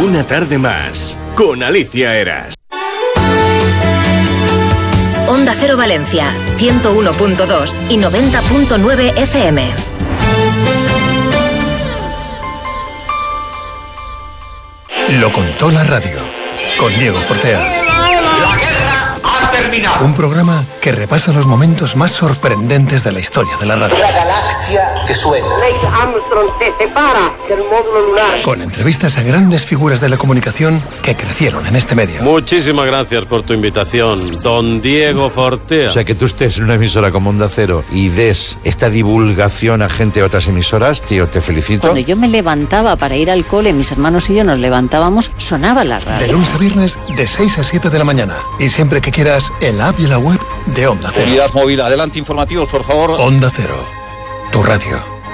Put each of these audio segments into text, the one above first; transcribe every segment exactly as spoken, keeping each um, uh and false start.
Una tarde más, con Alicia Eras. Onda Cero Valencia, ciento uno punto dos y noventa punto nueve F M. Lo contó la radio, con Diego Fortea. La guerra ha terminado. Un programa que repasa los momentos más sorprendentes de la historia de la radio. La galaxia que suena. Neil Armstrong se separa del módulo lunar. Con entrevistas a grandes figuras de la comunicación que crecieron en este medio. Muchísimas gracias por tu invitación, don Diego Fortea. O sea, que tú estés en una emisora como Onda Cero y des esta divulgación a gente de otras emisoras, tío, te felicito. Cuando yo me levantaba para ir al cole, mis hermanos y yo nos levantábamos, sonaba la radio. De lunes a viernes, de seis a siete de la mañana. Y siempre que quieras, en la app y en la web de Onda Cero. Unidad móvil, adelante, informativos, por favor. Onda Cero, tu radio.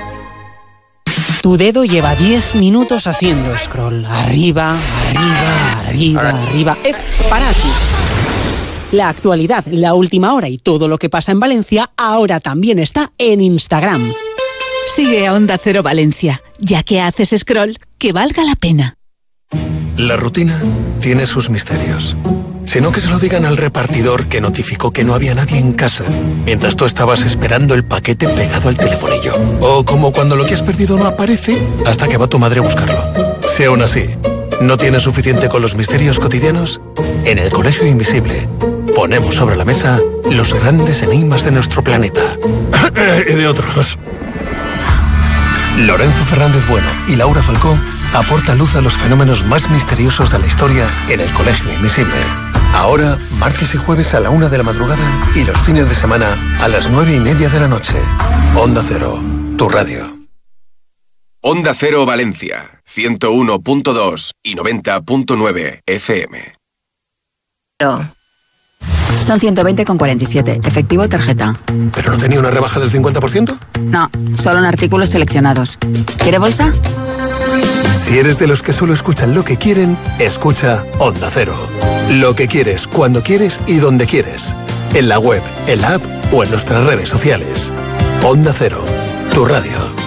Tu dedo lleva diez minutos haciendo scroll. Arriba, arriba, arriba, arriba. Eh, para aquí. La actualidad, la última hora y todo lo que pasa en Valencia ahora también está en Instagram. Sigue a Onda Cero Valencia, ya que haces scroll, que valga la pena. La rutina tiene sus misterios. Sino que se lo digan al repartidor que notificó que no había nadie en casa mientras tú estabas esperando el paquete pegado al telefonillo. O como cuando lo que has perdido no aparece hasta que va tu madre a buscarlo. Si aún así no tienes suficiente con los misterios cotidianos, en el Colegio Invisible ponemos sobre la mesa los grandes enigmas de nuestro planeta. Y de otros. Lorenzo Fernández Bueno y Laura Falcó aportan luz a los fenómenos más misteriosos de la historia en el Colegio Invisible. Ahora, martes y jueves a la una de la madrugada y los fines de semana a las nueve y media de la noche. Onda Cero, tu radio. Onda Cero Valencia, ciento uno punto dos y noventa punto nueve F M. Son ciento veinte con cuarenta y siete, efectivo o tarjeta. ¿Pero no tenía una rebaja del cincuenta por ciento? No, solo en artículos seleccionados. ¿Quiere bolsa? Si eres de los que solo escuchan lo que quieren, escucha Onda Cero. Lo que quieres, cuando quieres y donde quieres. En la web, en la app o en nuestras redes sociales. Onda Cero, tu radio.